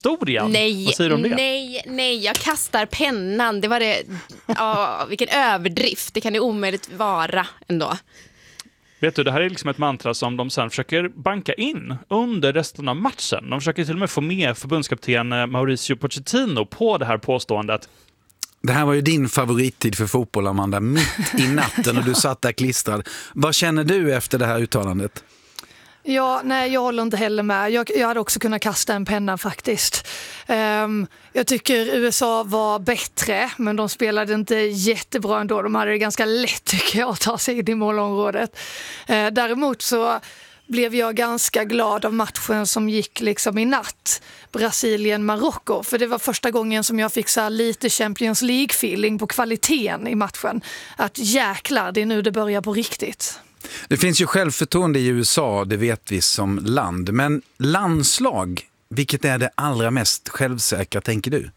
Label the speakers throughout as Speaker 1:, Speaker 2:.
Speaker 1: historien. Vad säger du om det?
Speaker 2: Nej, jag kastar pennan. Det var det. Ja, vilken överdrift. Det kan det omöjligt vara ändå.
Speaker 1: Vet du, det här är liksom ett mantra som de sen försöker banka in under resten av matchen. De försöker till och med få med förbundskapten Mauricio Pochettino på det här påståendet.
Speaker 3: Det här var ju din favorittid för fotboll, Amanda, mitt i natten och du satt där klistrad. Vad känner du efter det här uttalandet?
Speaker 4: Ja, nej, jag håller inte heller med. Jag hade också kunnat kasta en penna faktiskt. Jag tycker USA var bättre, men de spelade inte jättebra ändå. De hade det ganska lätt, tycker jag, att ta sig in i målområdet. Däremot så blev jag ganska glad av matchen som gick liksom i natt. Brasilien-Marocko. För det var första gången som jag fick så lite Champions League-feeling på kvaliteten i matchen. Att jäklar, det är nu det börjar på riktigt.
Speaker 3: Det finns ju självförtroende i USA, det vet vi som land. Men landslag, vilket är det allra mest självsäkra, tänker du?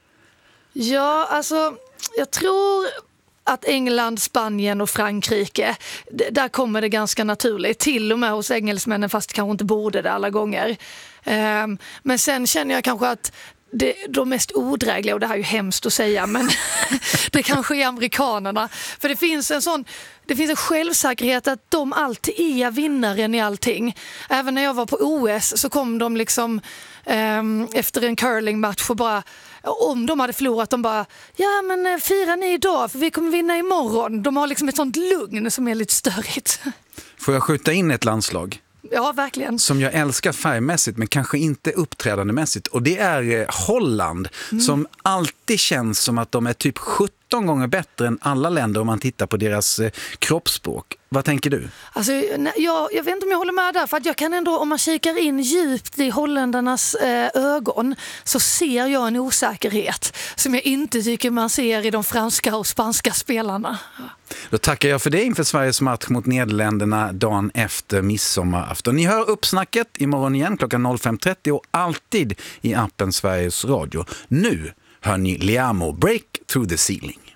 Speaker 4: Ja, alltså, jag tror att England, Spanien och Frankrike, där kommer det ganska naturligt. Till och med hos engelsmännen, fast kanske inte borde det alla gånger. Men sen känner jag kanske att de mest odrägliga, och det här är ju hemskt att säga, men det kanske är amerikanerna. För det finns en självsäkerhet att de alltid är vinnaren i allting. Även när jag var på OS så kom de liksom efter en curlingmatch och bara, om de hade förlorat, de bara, ja men firar ni idag för vi kommer vinna imorgon. De har liksom ett sånt lugn som är lite störigt.
Speaker 3: Får jag skjuta in ett landslag?
Speaker 4: Ja, verkligen.
Speaker 3: Som jag älskar färgmässigt men kanske inte uppträdandemässigt. Och det är Holland som alltid känns som att de är typ 17 gånger bättre än alla länder om man tittar på deras kroppsspråk. Vad tänker du?
Speaker 4: Alltså, jag vet inte om jag håller med där, för att jag kan ändå, om man kikar in djupt i holländarnas ögon, så ser jag en osäkerhet som jag inte tycker man ser i de franska och spanska spelarna.
Speaker 3: Då tackar jag för det inför Sveriges match mot Nederländerna dagen efter midsommarafton. Ni hör Uppsnacket imorgon igen klockan 05.30 och alltid i appen Sveriges Radio. Nu hör ni Liamo, Break Through the Ceiling.